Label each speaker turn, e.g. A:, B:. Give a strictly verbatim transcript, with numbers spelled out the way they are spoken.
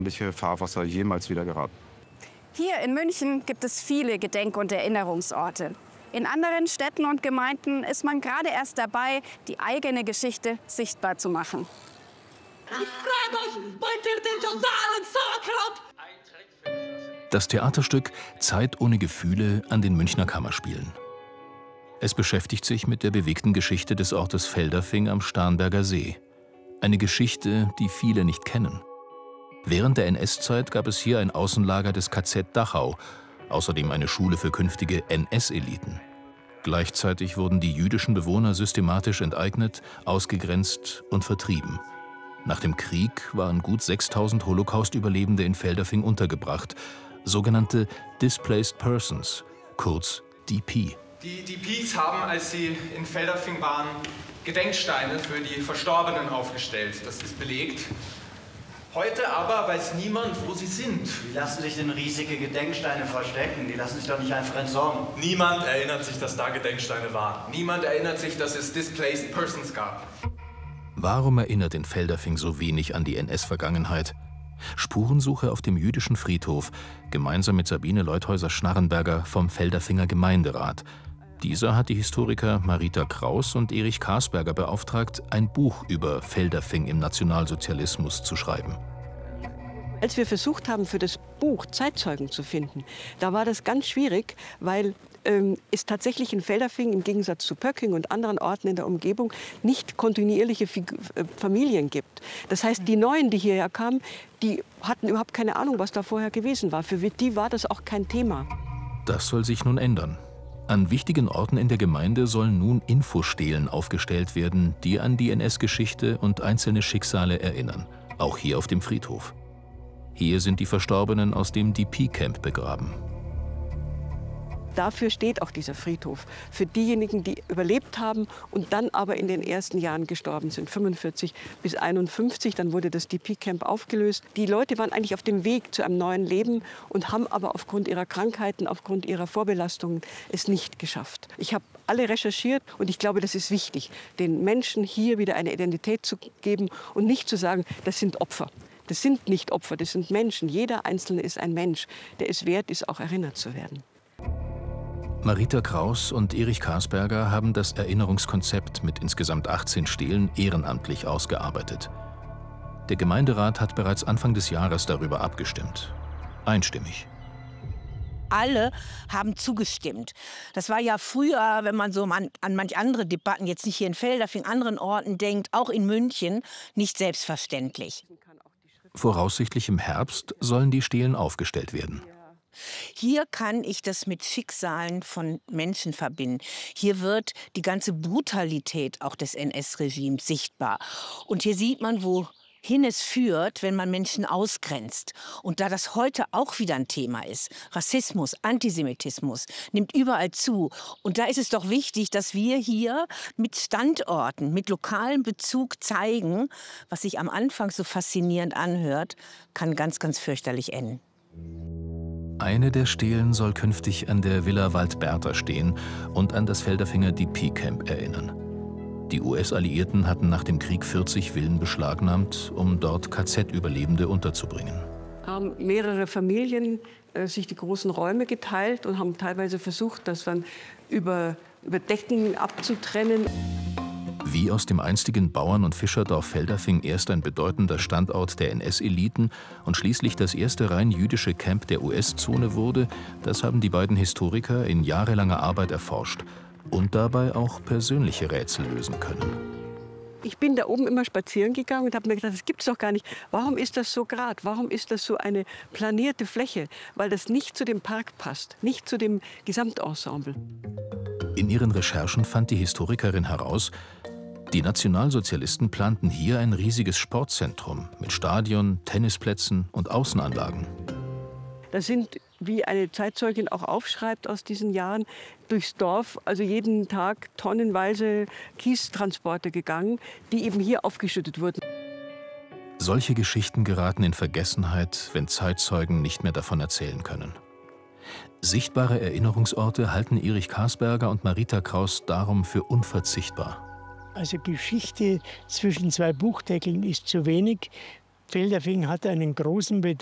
A: welche Fahrwasser jemals wieder geraten.
B: Hier in München gibt es viele Gedenk- und Erinnerungsorte. In anderen Städten und Gemeinden ist man gerade erst dabei, die eigene Geschichte sichtbar zu machen.
C: Ich frage euch, wollt ihr den totalen Sauerkraut?
D: Das Theaterstück Zeit ohne Gefühle an den Münchner Kammerspielen. Es beschäftigt sich mit der bewegten Geschichte des Ortes Feldafing am Starnberger See. Eine Geschichte, die viele nicht kennen. Während der N S-Zeit gab es hier ein Außenlager des K Z Dachau, außerdem eine Schule für künftige N S-Eliten. Gleichzeitig wurden die jüdischen Bewohner systematisch enteignet, ausgegrenzt und vertrieben. Nach dem Krieg waren gut sechstausend Holocaust-Überlebende in Feldafing untergebracht, sogenannte Displaced Persons, kurz D P.
E: Die D Ps haben, als sie in Feldafing waren, Gedenksteine für die Verstorbenen aufgestellt. Das ist belegt. Heute aber weiß niemand, wo sie sind.
F: Die lassen sich in riesige Gedenksteine verstecken. Die lassen sich doch nicht einfach entsorgen.
E: Niemand erinnert sich, dass da Gedenksteine waren. Niemand erinnert sich, dass es Displaced Persons gab.
D: Warum erinnert in Feldafing so wenig an die N S-Vergangenheit? Spurensuche auf dem jüdischen Friedhof, gemeinsam mit Sabine Leuthäuser-Schnarrenberger vom Feldafinger Gemeinderat. Dieser hat die Historiker Marita Kraus und Erich Karsberger beauftragt, ein Buch über Feldafing im Nationalsozialismus zu schreiben.
G: Als wir versucht haben, für das Buch Zeitzeugen zu finden, da war das ganz schwierig, weil ähm, es tatsächlich in Feldafing im Gegensatz zu Pöcking und anderen Orten in der Umgebung nicht kontinuierliche Figu äh, Familien gibt. Das heißt, die Neuen, die hierher kamen, die hatten überhaupt keine Ahnung, was da vorher gewesen war. Für die war das auch kein Thema.
D: Das soll sich nun ändern. An wichtigen Orten in der Gemeinde sollen nun Infostelen aufgestellt werden, die an die N S-Geschichte und einzelne Schicksale erinnern. Auch hier auf dem Friedhof. Hier sind die Verstorbenen aus dem D P-Camp begraben.
G: Dafür steht auch dieser Friedhof. Für diejenigen, die überlebt haben und dann aber in den ersten Jahren gestorben sind, fünfundvierzig bis einundfünfzig, dann wurde das D P-Camp aufgelöst. Die Leute waren eigentlich auf dem Weg zu einem neuen Leben und haben aber aufgrund ihrer Krankheiten, aufgrund ihrer Vorbelastungen es nicht geschafft. Ich habe alle recherchiert und ich glaube, das ist wichtig, den Menschen hier wieder eine Identität zu geben und nicht zu sagen, das sind Opfer. Das sind nicht Opfer, das sind Menschen. Jeder Einzelne ist ein Mensch, der es wert ist, auch erinnert zu werden.
D: Marita Kraus und Erich Karsberger haben das Erinnerungskonzept mit insgesamt achtzehn Stelen ehrenamtlich ausgearbeitet. Der Gemeinderat hat bereits Anfang des Jahres darüber abgestimmt. Einstimmig.
H: Alle haben zugestimmt. Das war ja früher, wenn man so an, an manch andere Debatten, jetzt nicht hier in Feldafing, anderen Orten denkt, auch in München, nicht selbstverständlich.
D: Voraussichtlich im Herbst sollen die Stelen aufgestellt werden.
H: Hier kann ich das mit Schicksalen von Menschen verbinden. Hier wird die ganze Brutalität auch des N S-Regimes sichtbar. Und hier sieht man, wohin es führt, wenn man Menschen ausgrenzt. Und da das heute auch wieder ein Thema ist, Rassismus, Antisemitismus nimmt überall zu. Und da ist es doch wichtig, dass wir hier mit Standorten, mit lokalem Bezug zeigen, was sich am Anfang so faszinierend anhört, kann ganz, ganz fürchterlich enden.
D: Eine der Stelen soll künftig an der Villa Waldbertha stehen und an das Feldafinger D P-Camp erinnern. Die U S-Alliierten hatten nach dem Krieg vierzig Villen beschlagnahmt, um dort K Z-Überlebende unterzubringen.
G: Haben mehrere Familien äh, sich die großen Räume geteilt und haben teilweise versucht, das dann über, über Decken abzutrennen.
D: Wie aus dem einstigen Bauern- und Fischerdorf Feldafing erst ein bedeutender Standort der N S-Eliten und schließlich das erste rein jüdische Camp der U S-Zone wurde, das haben die beiden Historiker in jahrelanger Arbeit erforscht und dabei auch persönliche Rätsel lösen können.
G: Ich bin da oben immer spazieren gegangen und habe mir gedacht, das gibt es doch gar nicht. Warum ist das so gerade? Warum ist das so eine planierte Fläche? Weil das nicht zu dem Park passt, nicht zu dem Gesamtensemble.
D: In ihren Recherchen fand die Historikerin heraus, die Nationalsozialisten planten hier ein riesiges Sportzentrum mit Stadion, Tennisplätzen und Außenanlagen.
G: Da sind, wie eine Zeitzeugin auch aufschreibt aus diesen Jahren, durchs Dorf, also jeden Tag tonnenweise Kiestransporte gegangen, die eben hier aufgeschüttet wurden.
D: Solche Geschichten geraten in Vergessenheit, wenn Zeitzeugen nicht mehr davon erzählen können. Sichtbare Erinnerungsorte halten Erich Karsberger und Marita Kraus darum für unverzichtbar.
I: Also Geschichte zwischen zwei Buchdeckeln ist zu wenig. Feldafing hat einen großen